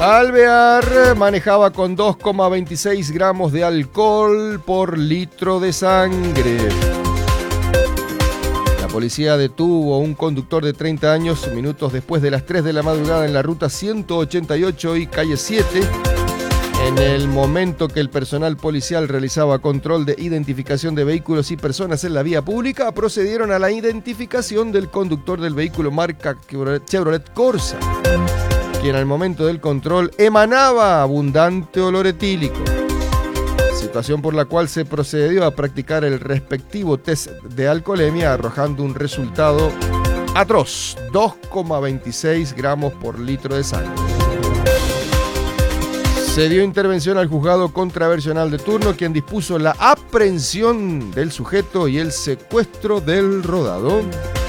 Alvear manejaba con 2,26 gramos de alcohol por litro de sangre. La policía detuvo a un conductor de 30 años minutos después de las 3 de la madrugada en la ruta 188 y calle 7. En el momento que el personal policial realizaba control de identificación de vehículos y personas en la vía pública, procedieron a la identificación del conductor del vehículo marca Chevrolet Corsa, quien al momento del control emanaba abundante olor etílico, situación por la cual se procedió a practicar el respectivo test de alcoholemia, arrojando un resultado atroz, 2,26 gramos por litro de sangre. Se dio intervención al juzgado contraversional de turno, quien dispuso la aprehensión del sujeto y el secuestro del rodado.